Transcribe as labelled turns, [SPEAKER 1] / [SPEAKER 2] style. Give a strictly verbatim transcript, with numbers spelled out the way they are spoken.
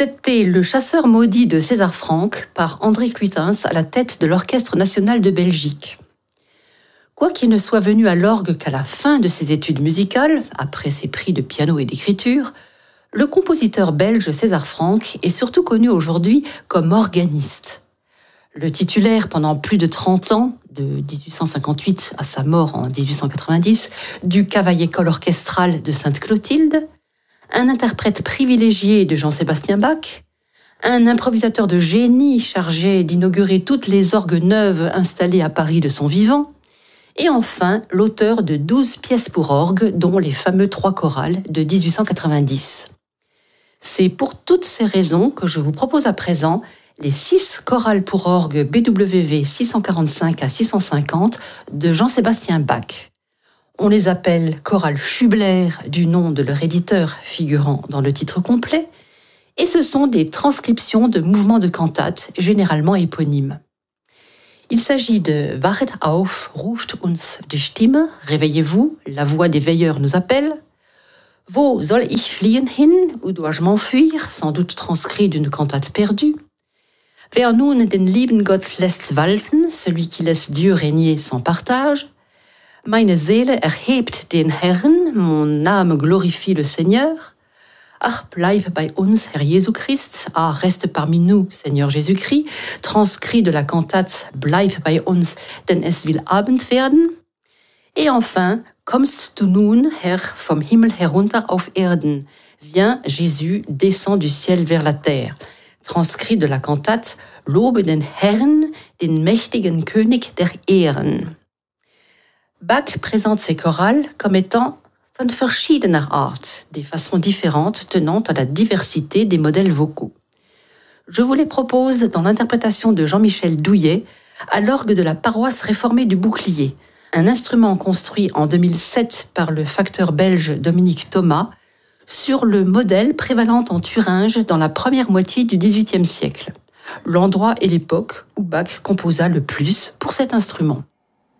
[SPEAKER 1] C'était Le chasseur maudit de César Franck par André Cluytens à la tête de l'Orchestre national de Belgique. Quoiqu'il ne soit venu à l'orgue qu'à la fin de ses études musicales, après ses prix de piano et d'écriture, le compositeur belge César Franck est surtout connu aujourd'hui comme organiste. Le titulaire pendant plus de trente ans, de dix-huit cent cinquante-huit à sa mort en dix-huit cent quatre-vingt-dix, du Cavaillé-École orchestrale de Sainte-Clotilde, un interprète privilégié de Jean-Sébastien Bach, un improvisateur de génie chargé d'inaugurer toutes les orgues neuves installées à Paris de son vivant, et enfin l'auteur de douze pièces pour orgue, dont les fameux trois chorales de dix-huit cent quatre-vingt-dix. C'est pour toutes ces raisons que je vous propose à présent les six chorales pour orgue B W V six cent quarante-cinq à six cent cinquante de Jean-Sébastien Bach. On les appelle chorales Schubler du nom de leur éditeur figurant dans le titre complet, et ce sont des transcriptions de mouvements de cantates généralement éponymes. Il s'agit de Wachet auf, ruft uns die Stimme, réveillez-vous, la voix des veilleurs nous appelle. Wo soll ich fliehen hin, où dois-je m'enfuir, sans doute transcrit d'une cantate perdue. Wer nun den lieben Gott lässt walten, celui qui laisse Dieu régner sans partage. Meine Seele erhebt den Herrn, mon âme glorifie le Seigneur. Ach, bleib bei uns, Herr Jésus Christ. Ah, reste parmi nous, Seigneur Jésus-Christ. Transcrit de la cantate Bleib bei uns, denn es will Abend werden. Et enfin, kommst du nun, Herr, vom Himmel herunter auf Erden. Viens, Jésus, descend du ciel vers la terre. Transcrit de la cantate Lobe den Herrn, den mächtigen König der Ehren. Bach présente ces chorales comme étant von verschiedener Art, des façons différentes tenant à la diversité des modèles vocaux. Je vous les propose dans l'interprétation de Jean-Michel Douillet à l'orgue de la paroisse réformée du Bouclier, un instrument construit en deux mille sept par le facteur belge Dominique Thomas, sur le modèle prévalant en Thuringe dans la première moitié du dix-huitième siècle, l'endroit et l'époque où Bach composa le plus pour cet instrument.